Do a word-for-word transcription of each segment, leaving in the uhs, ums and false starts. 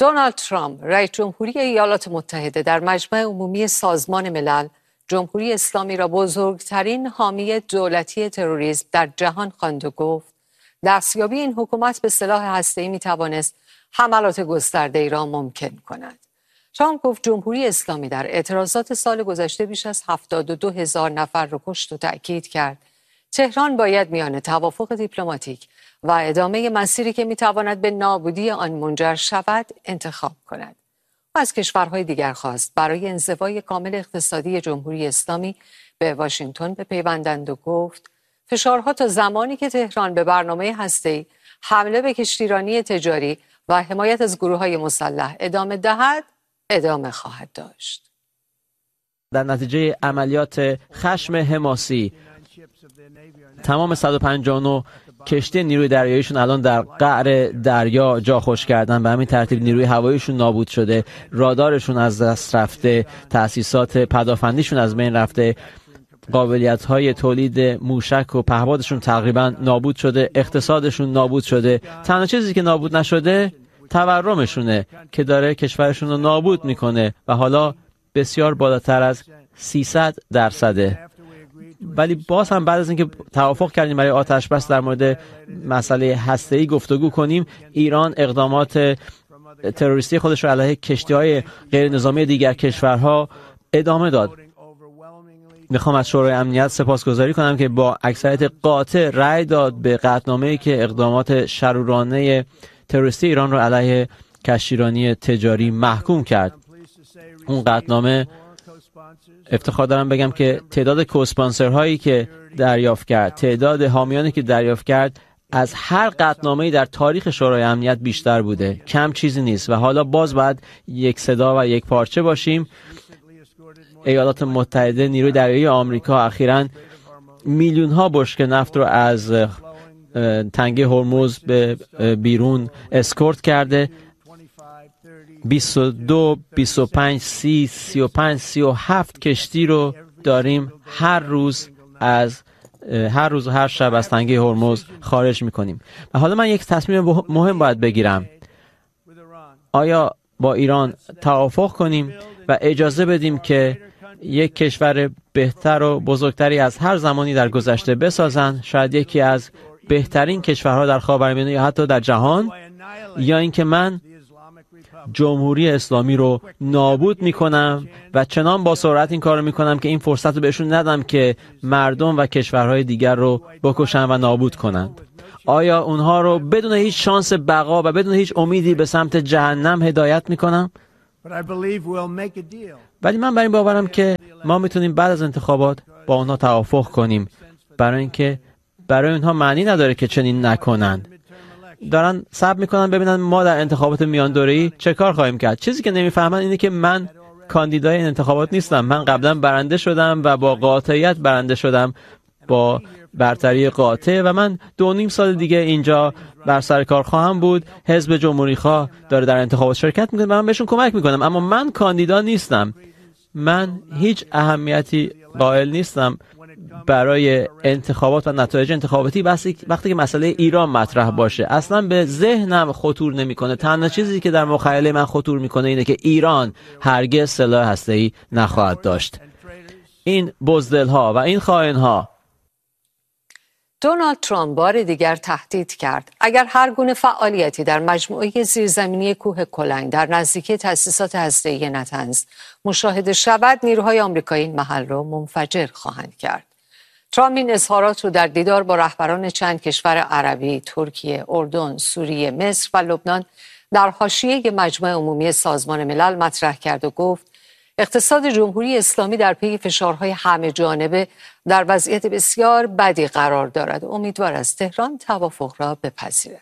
دونالد ترامپ رئیس جمهوری ایالات متحده در مجمع عمومی سازمان ملل جمهوری اسلامی را بزرگترین حامی دولتی تروریسم در جهان خواند و گفت دستیابی این حکومت به سلاح هسته‌ای می‌توانست حملات گسترده‌ای را ممکن کند. ترامپ گفت جمهوری اسلامی در اعتراضات سال گذشته بیش از هفتاد و دو هزار نفر را کشت و تأکید کرد تهران باید میان توافق دیپلماتیک و ادامه مسیری که میتواند به نابودی آن منجر شود انتخاب کند. و از کشورهای دیگر خواست برای انزوای کامل اقتصادی جمهوری اسلامی به واشنگتن بپیوندند و گفت فشارها تا زمانی که تهران به برنامه هسته‌ای، حمله به کشتیرانی تجاری و حمایت از گروه‌های مسلح ادامه دهد ادامه خواهد داشت. در نتیجه عملیات خشم حماسی تمام صد و پنجاه و نه کشتی نیروی دریاییشون الان در قعر دریا جا خوش کردن، به همین ترتیب نیروی هواییشون نابود شده، رادارشون از دست رفته، تأسیسات پدافندیشون از بین رفته، قابلیت‌های تولید موشک و پهپادشون تقریبا نابود شده، اقتصادشون نابود شده. تنها چیزی که نابود نشده تورمشونه که داره کشورشون رو نابود میکنه و حالا بسیار بالاتر از سیصد درصده. ولی باز هم بعد از اینکه توافق کردیم برای آتش بس در مورد مسئله هسته‌ای گفتگو کنیم، ایران اقدامات تروریستی خودش رو علیه کشتی‌های غیر نظامی دیگر کشورها ادامه داد. میخوام از شورای امنیت سپاسگزاری کنم که با اکثریت قاطع رأی داد به قطعنامه‌ای که اقدامات شرورانه تروریستی ایران رو علیه کشتیرانی تجاری محکوم کرد. اون قطعنامه افتخار دارم بگم که تعداد کوسپانسرهایی که دریافت کرد، تعداد حامیانی که دریافت کرد از هر قطعنامه‌ای در تاریخ شورای امنیت بیشتر بوده. کم چیزی نیست و حالا باز باید یک صدا و یک پارچه باشیم. ایالات متحده، نیروی دریایی آمریکا اخیراً میلیون ها بشکه نفت رو از تنگه هرمز به بیرون اسکورت کرده. بیست و دو، بیست و پنج، سی، سی و پنج، سی و هفت کشتی رو داریم هر روز از هر روز و هر شب از تنگه هرمز خارج میکنیم. و حالا من یک تصمیم مهم باید بگیرم. آیا با ایران توافق کنیم و اجازه بدیم که یک کشور بهتر و بزرگتری از هر زمانی در گذشته بسازن، شاید یکی از بهترین کشورها در خاورمیانه یا حتی در جهان، یا اینکه من جمهوری اسلامی رو نابود میکنم و چنان با سرعت این کار رو میکنم که این فرصت رو بهشون ندم که مردم و کشورهای دیگر رو بکشن و نابود کنند. آیا اونها رو بدون هیچ شانس بقا و بدون هیچ امیدی به سمت جهنم هدایت میکنم؟ ولی من بر این باورم که ما میتونیم بعد از انتخابات با اونها توافق کنیم، برای اینکه برای اونها معنی نداره که چنین نکنند. دارن صبر میکنن ببینن ما در انتخابات میان دوره‌ای چه کار خواهیم کرد. چیزی که نمیفهمن اینه که من کاندیدای این انتخابات نیستم. من قبلا برنده شدم و با قاطعیت برنده شدم، با برتری قاطع، و من دو نیم سال دیگه اینجا بر سر کار خواهم بود. حزب جمهوری خواه داره در انتخابات شرکت میکنه و من بهشون کمک میکنم، اما من کاندیدا نیستم. من هیچ اهمیتی قائل نیستم برای انتخابات و نتایج انتخاباتی وقتی که مسئله ایران مطرح باشه. اصلا به ذهنم خطور نمیکنه. تنها چیزی که در مخیله من خطور میکنه اینه که ایران هرگز سلاح هسته‌ای نخواهد داشت. این بزدل‌ها و این خائن‌ها. دونالد ترامپ بار دیگر تهدید کرد اگر هر گونه فعالیتی در مجموعه زیرزمینی کوه کلنگ در نزدیکی تأسیسات هسته‌ای نتنز مشاهده شود، نیروهای آمریکایی این محل را منفجر خواهند کرد. ترامپ این اظهارات رو در دیدار با رهبران چند کشور عربی، ترکیه، اردن، سوریه، مصر و لبنان در حاشیه مجمع عمومی سازمان ملل مطرح کرد و گفت اقتصاد جمهوری اسلامی در پی فشارهای همه جانبه در وضعیت بسیار بدی قرار دارد. امیدوار است تهران توافق را بپذیرد.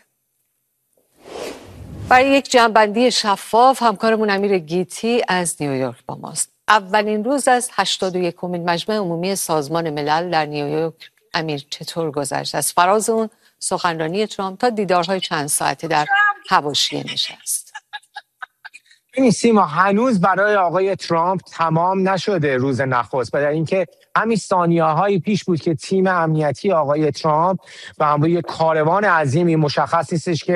برای یک جمع‌بندی شفاف همکارمون امیر گیتی از نیویورک با ماست. اولین روز از هشتاد و یکمین مجمع عمومی سازمان ملل در نیویورک امیر چطور گذشت؟ از فراز اون سخنرانی ترامپ تا دیدارهای چند ساعته در حواشی نشست. این سیما هنوز برای آقای ترامپ تمام نشده روز نخست، برای اینکه همین ثانیه‌هایی پیش بود که تیم امنیتی آقای ترامپ و همراه یک کاروان عظیمی، مشخص نیستش که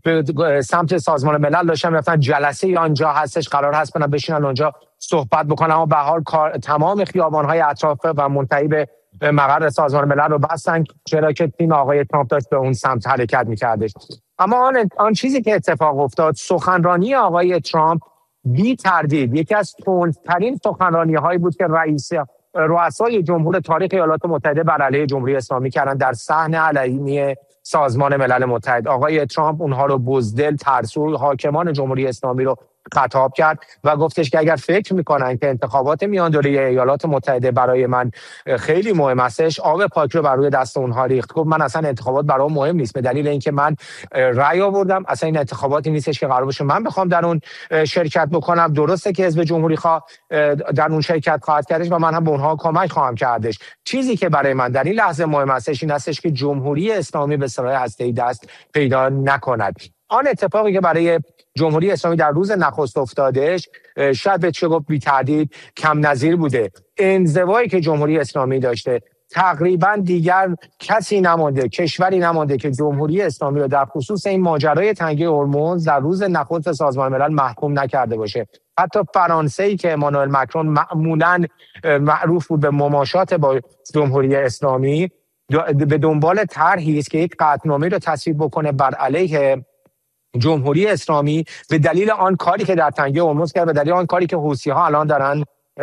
به سمت سازمان ملل داشتن رفتن، جلسه آنجا هستش، قرار هست برن بشینن اونجا صحبت بکنن، اما به حال تمام خیابان‌های اطراف و منتهی به مقر سازمان ملل رو بستن، چرا که تیم آقای ترامپ داشت به اون سمت حرکت می‌کردش. اما آن آن چیزی که اتفاق افتاد، سخنرانی آقای ترامپ بی تردید یکی از تندترین سخنرانی‌هایی بود که رئیس رؤسای جمهور تاریخ ایالات متحده بر علیه جمهوری اسلامی کردن در صحن علنی سازمان ملل متحد. آقای ترامپ اونها رو بزدل، ترسو، حاکمان جمهوری اسلامی رو خطاب کرد و گفتش که اگر فکر میکنن که انتخابات میان دوره ایالات متحده برای من خیلی مهم استش، آب پاک رو بر روی دست اونها ریخت. گفت من اصلا انتخابات برام مهم نیست، به دلیل اینکه من رأی آوردم، اصلا این انتخاباتی نیستش که قرار باشه من بخوام در اون شرکت بکنم. درسته که حزب جمهوری خواه در اون شرکت خواهد کردش و من هم به اونها کمک خواهم کردش. چیزی که برای من در این لحظه مهم استش این استش که جمهوری اسلامی به سلاح هسته‌ای دست پیدا نکند. آن اتفاقی که برای جمهوری اسلامی در روز نخست افتادش شاید به چه گفت بی تردید کم نظیر بوده. انزوایی که جمهوری اسلامی داشته، تقریبا دیگر کسی نمانده، کشوری نمانده که جمهوری اسلامی رو در خصوص این ماجرای تنگه هرمز در روز نخست سازمان ملل محکوم نکرده باشه. حتی فرانسه‌ای که امانوئل مکرون معمولاً معروف بود به مماشات با جمهوری اسلامی، به دنبال طرحی است که یک قطعنامه رو تصویب بکنه بر علیه جمهوری اسلامی به دلیل آن کاری که در تنگه هرمز کرد، به دلیل آن کاری که حوثی‌ها الان دارن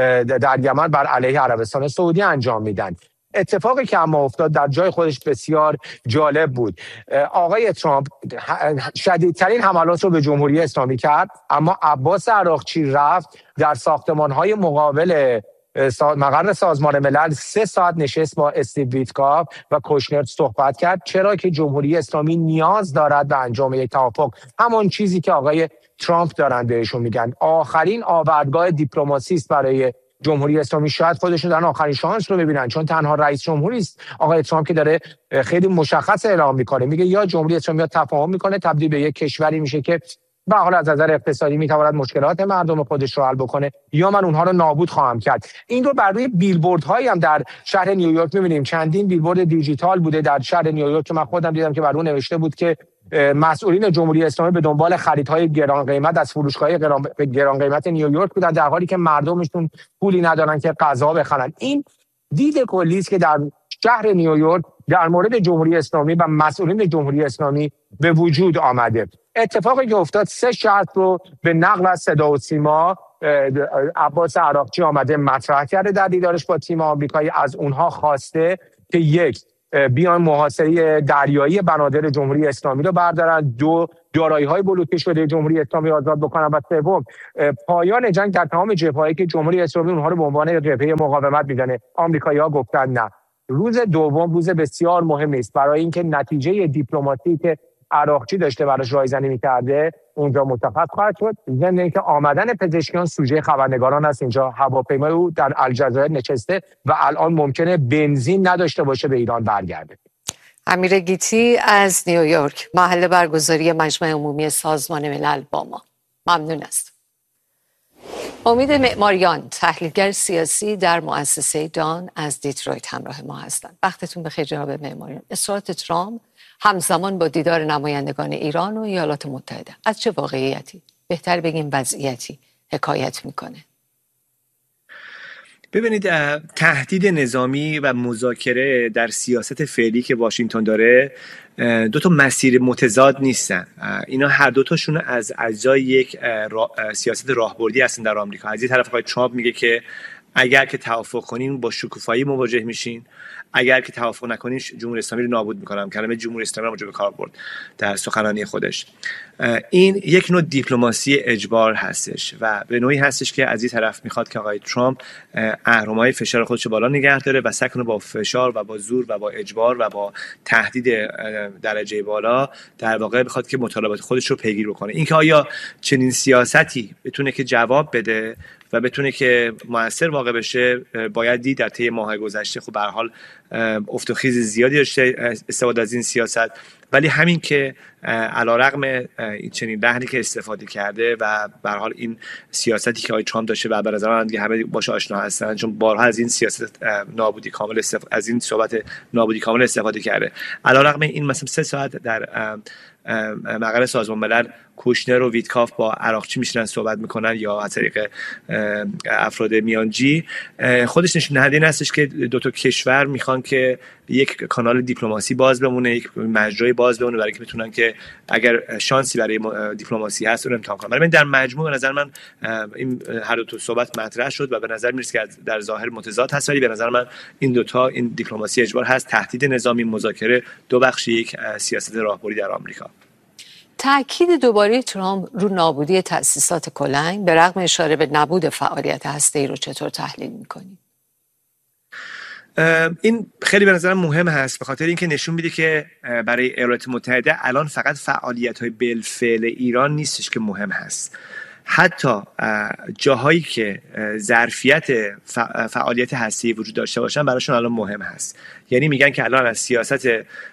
در یمن بر علیه عربستان سعودی انجام میدن. اتفاقی که اما افتاد در جای خودش بسیار جالب بود. آقای ترامپ شدیدترین حملات رو به جمهوری اسلامی کرد، اما عباس عراقچی رفت در ساختمان‌های مقابل مقر سازمان ملل سه ساعت نشست با استیو ویتکاف و کوشنر صحبت کرد، چرا که جمهوری اسلامی نیاز دارد به انجام یک توافق. همون چیزی که آقای ترامپ دارن بهشون میگن، آخرین آوردگاه دیپلماسی است برای جمهوری اسلامی. شاید خودشون در آخرین شانس رو ببینن، چون تنها رئیس جمهوری است آقای ترامپ که داره خیلی مشخص اعلام میکنه، میگه یا جمهوری اسلامی یا تفاهم میکنه، تبدیل به یک کشوری میشه که به حال از نظر اقتصادی میتواند مشکلات مردم خودش رو حل بکنه، یا من اونها رو نابود خواهم کرد. این رو بر روی بیلبوردهایی هم در شهر نیویورک میبینیم. چندین بیلبورد دیجیتال بوده در شهر نیویورک که من خودم دیدم که بر اون نوشته بود که مسئولین جمهوری اسلامی به دنبال خریدهای گران قیمت از فروشگاه‌های گران قیمت نیویورک بودن، در حالی که مردمشون پولی ندارن که غذا بخرن. این دید کلی است که در شهر نیویورک در مورد جمهوری اسلامی و مسئولین جمهوری اسلامی به وجود آمده. اتفاقی که افتاد، سه شرط رو به نقل از صدا و سیما عباس عراقچی آمده مطرح کرده در دیدارش با تیم آمریکایی. از اونها خواسته که یک، بیان محاصره دریایی بنادر جمهوری اسلامی رو بردارن، دو، دارایی‌های بلوکه شده جمهوری اسلامی آزاد بکنن، و سوم، پایان جنگ در تمام جبهه‌هایی که جمهوری اسلامی اونها رو به عنوان جبهه مقاومت می‌دونه. آمریکایی‌ها گفتن نه. روز دوم روز بسیار مهمی است برای اینکه نتیجه دیپلماتیکی که عراقچی داشته براش رایزنی می‌کرده اونجا متفق خواهد شد. ضمن اینکه آمدن پزشکیان سوژه خبرنگاران است. اینجا هواپیمای او در الجزایر نشسته و الان ممکنه بنزین نداشته باشه به ایران برگرده. امیر گیتی از نیویورک، محل برگزاری مجمع عمومی سازمان ملل با ما. ممنون است. امید معماریان، تحلیلگر سیاسی در مؤسسه دان از دیترویت همراه ما هستند. وقتتون بخیر جناب معماریان. اصرارات ترامپ همزمان با دیدار نمایندگان ایران و ایالات متحده از چه واقعیتی، بهتر بگیم وضعیتی، حکایت میکنه؟ ببینید، تهدید نظامی و مذاکره در سیاست فعلی که واشنگتن داره دو تا مسیر متضاد نیستن. اینا هر دو تاشون از اجزای یک را... سیاست راهبردی هستن در آمریکا. از این طرف آقای ترامپ میگه که اگر که توافق کنین با شکوفایی مواجه میشین، اگر که توافق نکنین جمهوری اسلامی رو نابود میکنم. کلمه جمهوری اسلامی رو موجب کار برد در سخنرانی خودش. این یک نوع دیپلماسی اجبار هستش و به نوعی هستش که از این طرف میخواد که آقای ترامپ اهرم‌های فشار خودش بالا نگه داره و سعی کنه با فشار و با زور و با اجبار و با تهدید درجه بالا در واقع بخواد که مطالبات خودش رو پیگیری بکنه. اینکه آیا چنین سیاستی بتونه که جواب بده و بتونه که مؤثر واقع بشه، باید دید در طی ماه گذشته خب به هر حال افت و خیز زیادی داشته استفاده از این سیاست، ولی همین که علیرغم این چنین لحنی که استفاده کرده و به هر حال این سیاستی که آقای ترامپ داشته و به نظر من دیگه همه باشه آشنا هستن، چون بارها از این سیاست نابودی کامل استف... از این صحبت نابودی کامل استفاده کرده. علیرغم این مثلا سه ساعت در مقر سازمان ملل کوشنر و ویتکاف با عراقچی میشنن صحبت میکنن یا از طریق افراد میانجی، خودش نشون دهنده این هستش که دو تا کشور میخوان که یک کانال دیپلماسی باز بمونه، یک مجرای باز بمونه برای که بتونن که اگر شانسی برای دیپلماسی هست اون امتحان کنن. من در مجموع به نظر من این هر دو تا صحبت مطرح شد و به نظر میرسه که در ظاهر متضاد هست، ولی به نظر من این دو تا، این دیپلماسی اجبار هست، تهدید نظامی، مذاکره، دو بخش یک سیاست راهبری در آمریکا. تأکید دوباره ترامپ رو نابودی تأسیسات کلنگ به رغم اشاره به نبود فعالیت هسته‌ای رو چطور تحلیل می‌کنی؟ این خیلی به نظرم مهم هست به خاطر اینکه نشون میده که برای ایالات متحده الان فقط فعالیت‌های بالفعل ایران نیستش که مهم هست، حتی جاهایی که ظرفیت فعالیت هسته‌ای وجود داشته باشن براشون الان مهم هست. یعنی میگن که الان از سیاست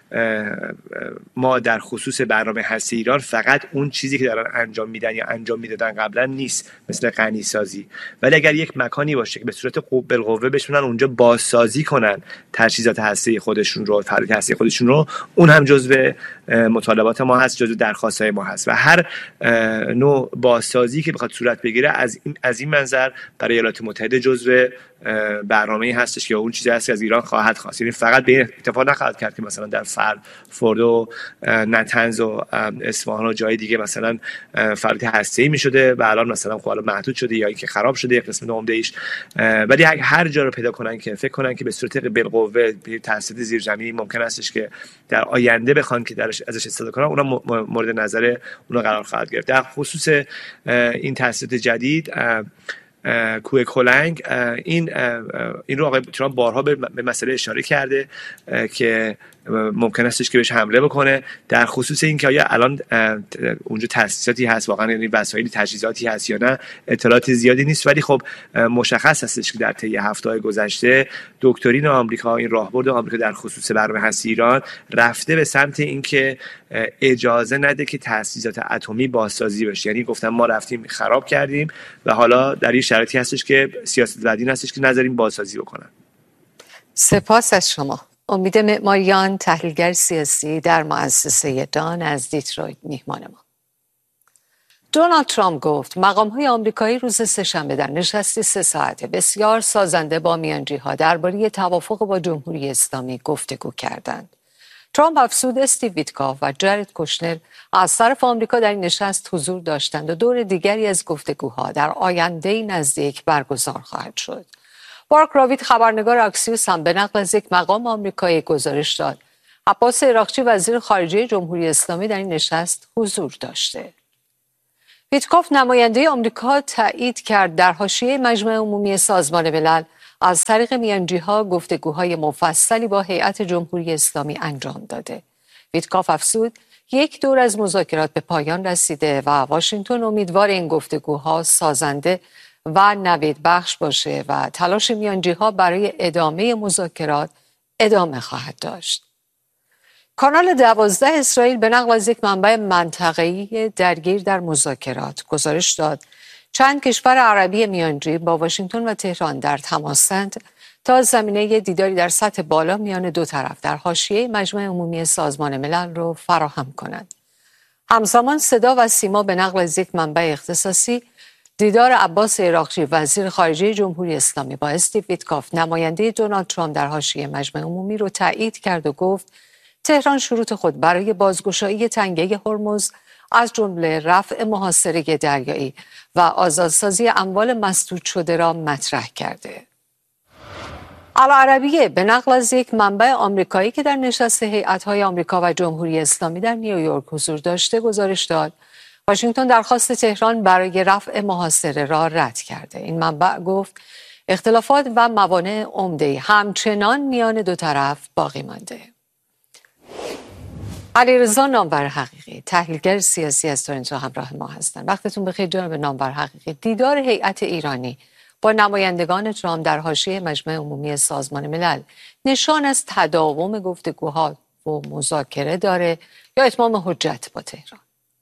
ما در خصوص برنامه هسته ایران فقط اون چیزی که دارن انجام میدن یا انجام میدادن قبلا نیست، مثل غنی سازی، ولی اگر یک مکانی باشه که به صورت بالقوه بشونن اونجا بازسازی کنن تجهیزات هسته خودشون رو، فعالیت هسته خودشون رو، اون هم جزو مطالبات ما هست، جزو درخواست‌های ما هست و هر نوع بازسازی که بخواد صورت بگیره از این از این منظر برای ایالات متحده جزو برنامه‌ای هستش که اون چیزی هست که از ایران خواهد خواست. یعنی فقط به اتفاق نخواهد کرد که مثلا در فر فورد و نتنز و اصفهان و جای دیگه مثلا فعالیت هسته‌ای می‌شده و الان مثلا خب محدود شده یا اینکه خراب شده یک قسمت عمده ایش، ولی هر جا رو پیدا کنن که فکر کنن که به صورت بالقوه تأسیسات زیرزمینی ممکن هستش که در آینده بخوان که درش ازش استفاده کنن، اونها مورد نظر اونها قرار خواهد گرفت. در خصوص این تأسیسات جدید کوه کلنگ، این این رو آقای ترامپ بارها به مسئله اشاره کرده که ممکن استش که بهش حمله بکنه، در خصوص این که آیا الان اونجا تاسیساتی هست واقعا، یعنی وسایل تجهیزاتی هست یا نه، اطلاعات زیادی نیست، ولی خب مشخص هستش که در طی هفته‌های گذشته دکترین آمریکا، این راهبرد آمریکا در خصوص برنامه هسته ایران رفته به سمت اینکه اجازه نده که تاسیسات اتمی بازسازی بشه. یعنی گفتم ما رفتیم خراب کردیم و حالا در این شرایطی هستش که سیاست بعدی هستش که نذاریم بازسازی بکنن. سپاس از شما. امید معماریان، تحلیلگر سیاسی در مؤسسه دان از دیترویت، میهمان ما. دونالد ترامپ گفت مقام‌های آمریکایی روز سه‌شنبه در نشستی سه ساعته بسیار سازنده با میانجی‌ها درباره توافق با جمهوری اسلامی گفتگو کردند. ترامپ افزود استیو ویتکاف و جارد کوشنر از طرف آمریکا در این نشست حضور داشتند و دور دیگری از گفتگوها در آینده نزدیک برگزار خواهد شد. مارک راوید، خبرنگار اکسیوس، هم به نقل از یک مقام آمریکایی گزارش داد عباس عراقچی وزیر خارجه جمهوری اسلامی در این نشست حضور داشته. ویتکاف نماینده آمریکا تایید کرد در حاشیه مجمع عمومی سازمان ملل از طریق میانجی‌ها گفتگوهای مفصلی با هیئت جمهوری اسلامی انجام داده. ویتکاف افزود یک دور از مذاکرات به پایان رسیده و واشنگتن امیدوار این گفتگوها سازنده و نوید بخش باشه و تلاش میانجی‌ها برای ادامه مذاکرات ادامه خواهد داشت. کانال دوازده اسرائیل به نقل از یک منبع منطقه‌ای درگیر در مذاکرات گزارش داد چند کشور عربی میانجی با واشنگتن و تهران در تماسند تا زمینه دیداری در سطح بالا میان دو طرف در حاشیه مجمع عمومی سازمان ملل را فراهم کنند. همزمان صدا و سیما به نقل از یک منبع اختصاصی دیدار عباس عراقچی وزیر خارجه جمهوری اسلامی با استیو ویتکاف نماینده دونالد ترامپ در حاشیه مجمع عمومی رو تایید کرد و گفت تهران شروط خود برای بازگشایی تنگه هرمز از جمله رفع محاصره دریایی و آزادسازی اموال مسدود شده را مطرح کرده. العربیه به نقل از یک منبع آمریکایی که در نشست هیئت‌های آمریکا و جمهوری اسلامی در نیویورک حضور داشته گزارش داد واشنگتن درخواست تهران برای رفع محاصره را رد کرده. این منبع گفت اختلافات و موانع عمده همچنان میان دو طرف باقی مانده. علیرضا نامور حقیقی، تحلیلگر سیاسی از تورنتو، همراه ما هستند. وقتتون بخیر جناب نامور حقیقی. دیدار هیئت ایرانی با نمایندگان ترامپ در حاشیه مجمع عمومی سازمان ملل نشان از تداوم گفتگوها و مذاکره داره یا اتمام حجت با تهران؟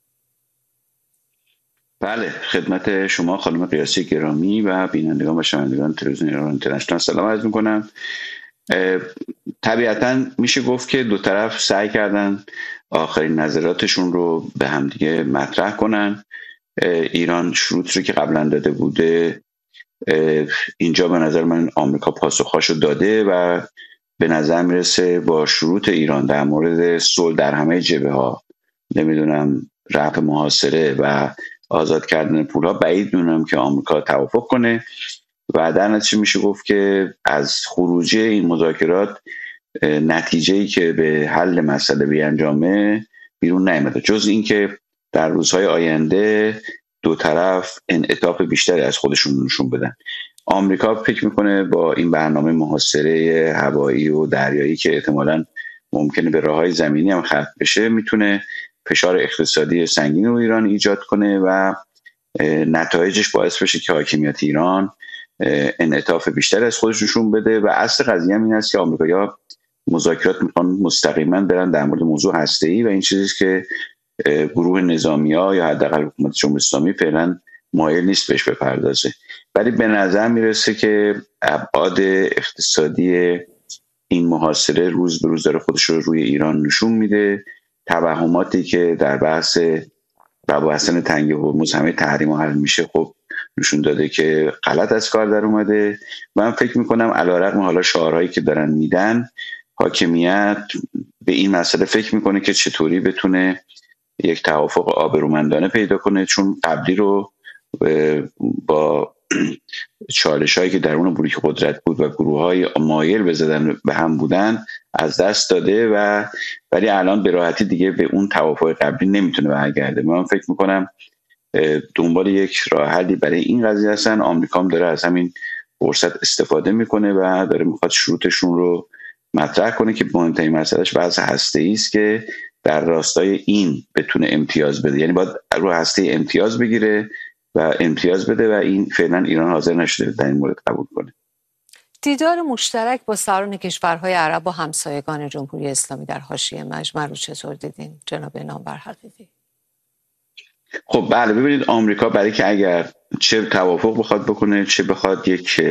بله، خدمت شما خانم قیاسی گرامی و بینندگان و شنوندگان تلویزیون ایران اینترنشنال سلام عرض می‌کنم. طبیعتا میشه گفت که دو طرف سعی کردن آخرین نظراتشون رو به همدیگه مطرح کنن. ایران شروط رو که قبلا داده بوده اینجا به نظر من آمریکا پاسخاشو داده و به نظر میرسه با شروط ایران در مورد صلح در همه جبهه ها، نمیدونم رفع محاصره و آزاد کردن پولها، بعید میدونم که آمریکا توافق کنه و در نتیجه میشه گفت که از خروجی این مذاکرات نتیجه‌ای که به حل مسئله بیانجامه بیرون نیامده، جز اینکه در روزهای آینده دو طرف انعطاف بیشتری از خودشون نشون بدن. آمریکا فکر میکنه با این برنامه محاصره هوایی و دریایی که احتمالاً ممکنه به راههای زمینی هم ختم بشه، میتونه فشار اقتصادی سنگین رو ایران ایجاد کنه و نتایجش باعث بشه که حاکمیت ایران انعطاف بیشتر از خودش نشون بده. و اصل قضیه هم این است که آمریکایی‌ها مذاکرات میخوان مستقیما برن در مورد موضوع هسته‌ای و این چیزی که گروه نظامی‌ها یا حداقل حکومت جمهوری اسلامی فعلا مایل نیست بهش بپردازه. ولی به نظر میرسه که ابعاد اقتصادی این محاصره روز به روز داره خودش رو روی ایران نشون میده. توهماتی که در بحث مباحث تنگ هرمز همه تحریم حل میشه خب نشون داده که غلط از کار در اومده. من فکر میکنم علیرغم حالا شعارهایی که دارن میدن، حاکمیت به این مسئله فکر میکنه که چطوری بتونه یک توافق آبرومندانه پیدا کنه، چون قبلی رو با چالش هایی که درون بلوک قدرت بود و گروه های مایل بزدن به هم بودن از دست داده و ولی الان به راحتی دیگه به اون توافق قبلی نمیتونه برگرده. من فکر میکنم دنبال یک راه حلی برای این قضیه هستن. آمریکا هم داره از همین فرصت استفاده میکنه و داره میخواد شروطشون رو مطرح کنه که مهمترین مسئلهش بحث هسته‌ای است که در راستای این بتونه امتیاز بده، یعنی باید رو هسته امتیاز بگیره و امتیاز بده و این فعلا ایران حاضر نشده در این مورد قبول کنه. دیدار مشترک با سران کشورهای عرب و همسایگان جمهوری اسلامی در حاشیه مجمع رو چطور دیدین جناب نامور حقیقی؟ خب بله، ببینید آمریکا برای که اگر چه توافق بخواد بکنه چه بخواد یک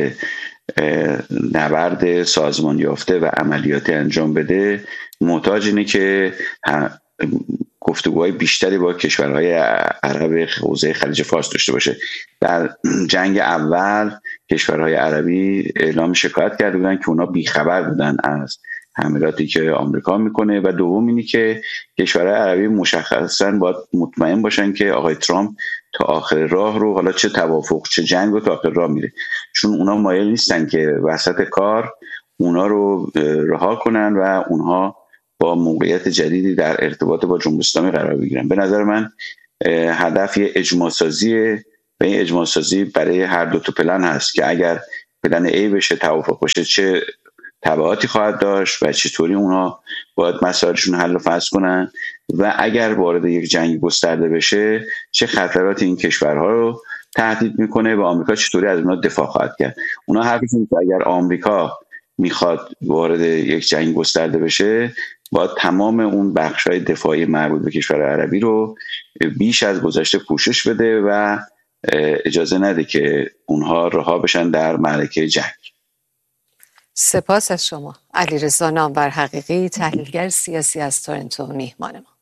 نبرد سازمان یافته و عملیاتی انجام بده، محتاج اینه که گفتگوهای بیشتری با کشورهای عرب حوزه خلیج فارس داشته باشه. در جنگ اول کشورهای عربی اعلام شکایت کرده بودن که اونا بیخبر بودن از حملاتی که آمریکا میکنه و دوم اینی که کشورهای عربی مشخصا باید مطمئن باشن که آقای ترامپ تا آخر راه رو، حالا چه توافق چه جنگ رو تا آخر راه میره، چون اونا مایل نیستن که وسط کار اونا رو رها کنن و اونها با موقعیت جدیدی در ارتباط با جمهوری اسلامی قرار بگیرن. به نظر من هدف یه اجماع سازیه و این اجماع سازی برای هر دو تا پلن هست که اگر پلن A بشه توافق باشه چه تبعاتی خواهد داشت و چطوری اونا باید مسائلشون حل و فصل کنن و اگر وارد یک جنگ گسترده بشه چه خطراتی این کشورها رو تهدید میکنه و آمریکا چطوری از اونا دفاع خواهد کرد. اونا حرفشون که اگر آمریکا میخواد وارد یک جنگ گسترده بشه باید تمام اون بخش‌های دفاعی مربوط به کشور عربی رو بیش از گذشته پوشش بده و اجازه نده که اونها رها بشن در معرکه جنگ. سپاس از شما. علیرضا نامور حقیقی، تحلیلگر سیاسی از تورنتو، میهمان ما.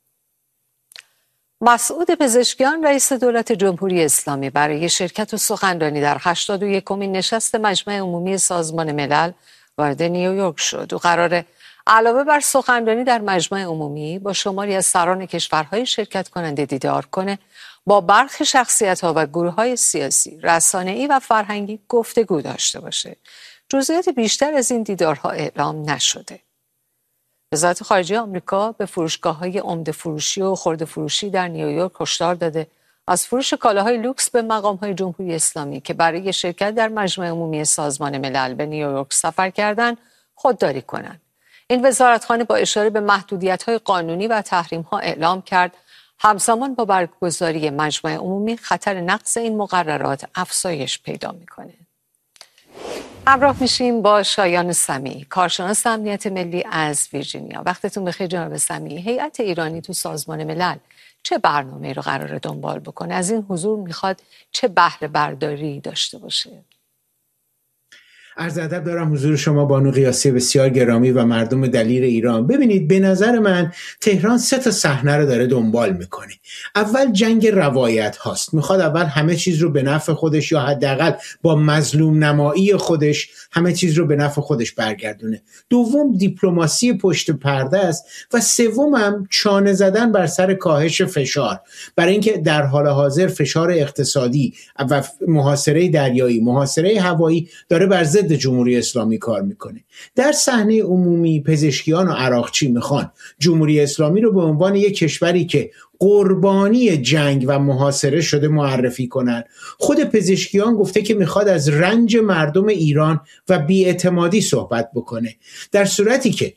مسعود پزشکیان رئیس دولت جمهوری اسلامی برای شرکت و سخنرانی در هشتاد و یکمین نشست مجمع عمومی سازمان ملل وارد نیویورک شد و قراره علاوه بر سخنرانی در مجمع عمومی با شماری از سران کشورهای شرکت کننده دیدار کنه، با برخی شخصیت‌ها و گروه‌های سیاسی، رسانه‌ای و فرهنگی گفتگو داشته باشه. جزئیات بیشتر از این دیدارها اعلام نشده. وزارت خارجه آمریکا به فروشگاه‌های عمده فروشی و خرده فروشی در نیویورک هشدار داده از فروش کالاهای لوکس به مقام‌های جمهوری اسلامی که برای شرکت در مجمع عمومی سازمان ملل به نیویورک سفر کردند خودداری کنند. این وزارتخانه با اشاره به محدودیت‌های قانونی و تحریم‌ها اعلام کرد همزمان با برگزاری مجمع عمومی خطر نقض این مقررات افزایش پیدا می‌کنه. همراه میشیم با شایان سمیعی، کارشناس امنیت ملی از ویرجینیا. وقتتون بخیر جناب سمیعی. هیئت ایرانی تو سازمان ملل چه برنامه‌ای رو قراره دنبال بکنه؟ از این حضور میخواد چه بهره برداری داشته باشه؟ عرض ادب دارم حضور شما بانو قیاسی بسیار گرامی و مردم دلیر ایران. ببینید، به نظر من تهران سه تا صحنه رو داره دنبال میکنه. اول جنگ روایت هاست، میخواد اول همه چیز رو به نفع خودش یا حداقل با مظلوم نمایی خودش همه چیز رو به نفع خودش برگردونه. دوم دیپلماسی پشت پرده است و سوم هم چانه زدن بر سر کاهش فشار، برای اینکه در حال حاضر فشار اقتصادی و محاصره دریایی، محاصره هوایی داره بر ضد جمهوری اسلامی کار میکنه. در صحنه عمومی پزشکیان و عراقچی میخوان جمهوری اسلامی رو به عنوان یک کشوری که قربانی جنگ و محاصره شده معرفی کنن. خود پزشکیان گفته که میخواد از رنج مردم ایران و بی‌اعتمادی صحبت بکنه، در صورتی که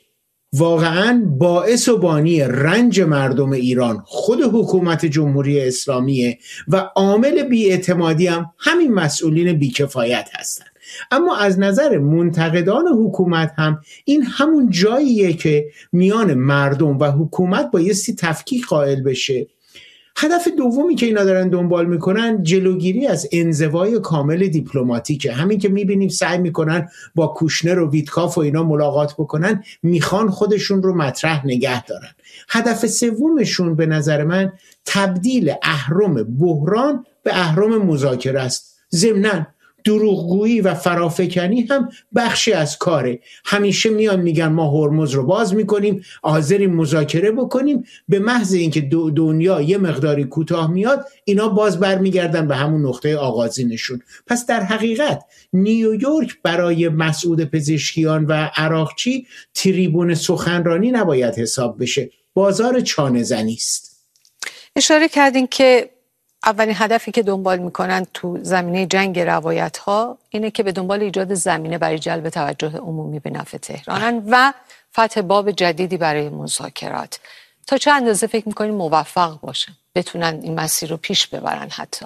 واقعاً باعث و بانی رنج مردم ایران خود حکومت جمهوری اسلامیه و عامل بی‌اعتمادی هم همین مسئولین بیکفایت هستن. اما از نظر منتقدان حکومت هم این همون جاییه که میان مردم و حکومت بایستی تفکیک قائل بشه. هدف دومی که اینا دارن دنبال میکنن جلوگیری از انزوای کامل دیپلماتیکه. همین که میبینیم سعی میکنن با کوشنر و ویتکاف و اینا ملاقات بکنن، میخوان خودشون رو مطرح نگه دارن. هدف سومشون به نظر من تبدیل اهرم بحران به اهرم مذاکره است. ضمناً دروغگویی و فرافکنی هم بخشی از کاره. همیشه میان میگن ما هرمز رو باز میکنیم، حاضریم مذاکره بکنیم، به محض اینکه دنیا یه مقداری کوتاه میاد اینا باز برمیگردن به همون نقطه آغازینشون. پس در حقیقت نیویورک برای مسعود پزشکیان و عراقچی تریبون سخنرانی نباید حساب بشه، بازار چانه زنی است. اشاره کردین که اولین هدفی که دنبال میکنن تو زمینه جنگ روایت ها اینه که به دنبال ایجاد زمینه برای جلب توجه عمومی به نفع تهرانن و فتح باب جدیدی برای مذاکرات. تا چه اندازه فکر میکنین موفق باشن، بتونن این مسیر رو پیش ببرن؟ حتی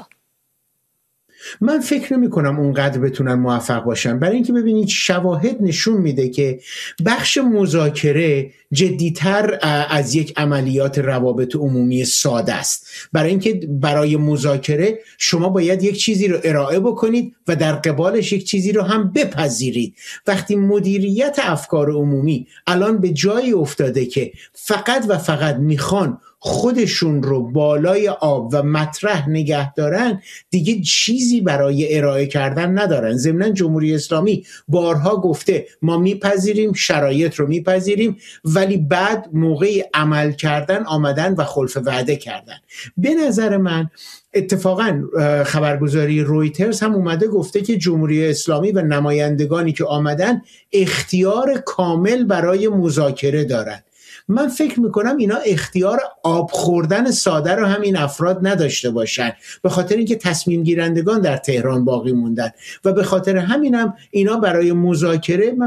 من فکر نمی کنم اونقدر بتونن موفق باشن، برای اینکه ببینید شواهد نشون میده که بخش مذاکره جدیتر از یک عملیات روابط عمومی ساده است. برای اینکه برای مذاکره شما باید یک چیزی رو ارائه بکنید و در قبالش یک چیزی رو هم بپذیرید. وقتی مدیریت افکار عمومی الان به جایی افتاده که فقط و فقط میخوان خودشون رو بالای آب و مطرح نگه دارن، دیگه چیزی برای ارائه کردن ندارن. ضمناً جمهوری اسلامی بارها گفته ما میپذیریم، شرایط رو میپذیریم، ولی بعد موقع عمل کردن آمدن و خلف وعده کردن. به نظر من اتفاقاً خبرگزاری رویترز هم اومده گفته که جمهوری اسلامی و نمایندگانی که آمدن اختیار کامل برای مذاکره دارن. من فکر میکنم اینا اختیار آب خوردن ساده رو هم این افراد نداشته باشن، به خاطر اینکه تصمیم گیرندگان در تهران باقی موندن و به خاطر همینم اینا برای مذاکره